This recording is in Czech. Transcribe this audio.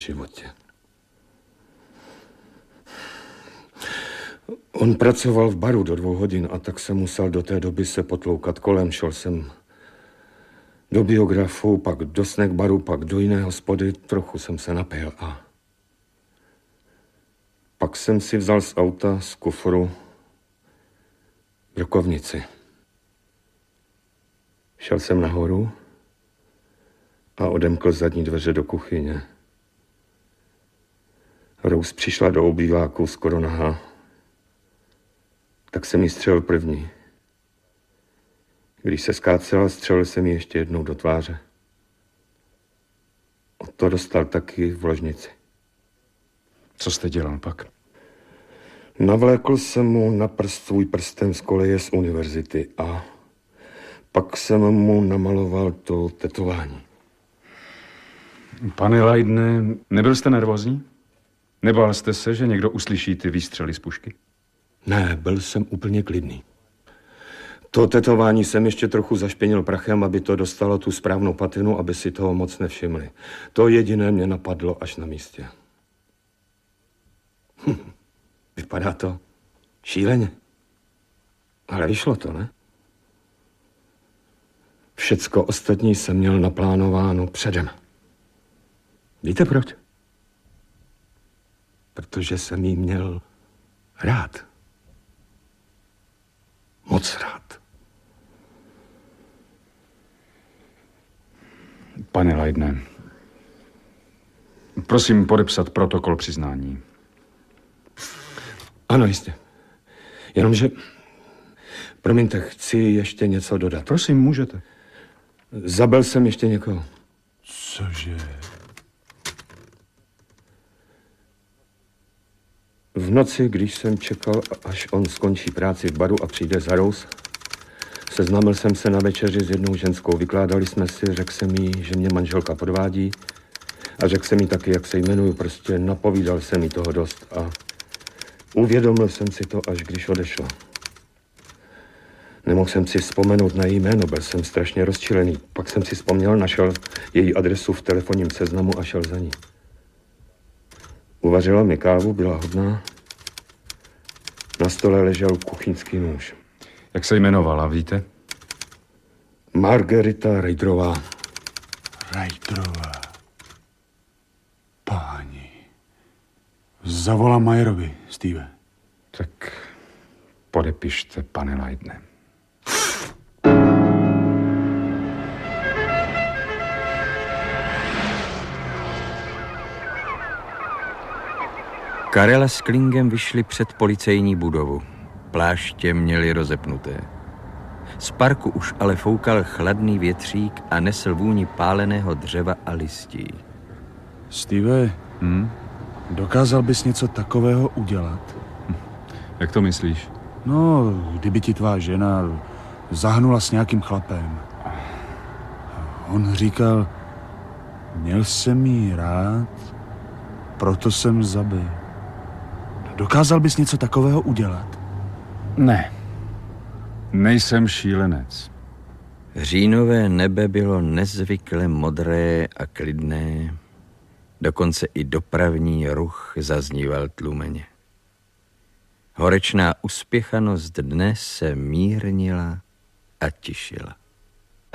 životě. On pracoval v baru do 2 hodin a tak jsem musel do té doby se potloukat kolem. Šel jsem do biografu, pak do snack baru, pak do jiné hospody. Trochu jsem se napil a pak jsem si vzal z auta, z kufru, brokovnici. Šel jsem nahoru a odemkl zadní dveře do kuchyně. Rose přišla do obýváku skoro nahá. Tak jsem jí střelil první. Když se skácela, střelil jsem jí ještě jednou do tváře. To dostal taky v ložnici. Co jste dělal pak? Navlékl jsem mu na prst svůj prsten z koleje z univerzity a pak jsem mu namaloval to tetování. Pane Leidne, nebyl jste nervózní? Nebál jste se, že někdo uslyší ty výstřely z pušky? Ne, byl jsem úplně klidný. To tetování jsem ještě trochu zašpinil prachem, aby to dostalo tu správnou patinu, aby si toho moc nevšimli. To jediné mě napadlo až na místě. Vypadá to šíleně. Ale vyšlo to, ne? Všecko ostatní jsem měl naplánováno předem. Víte proč? Protože jsem jí měl rád. Moc rád. Pane Leidne, prosím podepsat protokol přiznání. Ano, jistě. Jenomže, promiňte, chci ještě něco dodat. Prosím, můžete. Zabil jsem ještě někoho. Cože? V noci, když jsem čekal, až on skončí práci v baru a přijde za Rose, seznámil jsem se na večeři s jednou ženskou. Vykládali jsme si, řekl jsem jí, že mě manželka podvádí a řekl jsem jí taky, jak se jmenuju. Prostě napovídal jsem jí toho dost a uvědomil jsem si to, až když odešla. Nemohl jsem si vzpomenout na její jméno, byl jsem strašně rozčilený. Pak jsem si vzpomněl, našel její adresu v telefonním seznamu a šel za ní. Uvařila mi kávu, byla hodná. Na stole ležel kuchyňský nůž. Jak se jmenovala, víte? Margarita Reidrová. Reidrová. Páni. Zavolám Majerovi, Steve. Tak podepište, pane Leidne. Karel s Klingem vyšli před policejní budovu. Pláště měli rozepnuté. Z parku už ale foukal chladný větřík a nesl vůni páleného dřeva a listí. Steve, dokázal bys něco takového udělat? Jak to myslíš? No, kdyby ti tvá žena zahnula s nějakým chlapem. On říkal, měl jsem jí rád, proto jsem zabil. Dokázal bys něco takového udělat? Ne. Nejsem šílenec. Říjnové nebe bylo nezvykle modré a klidné. Dokonce i dopravní ruch zazníval tlumeně. Horečná uspěchanost dne se mírnila a tišila.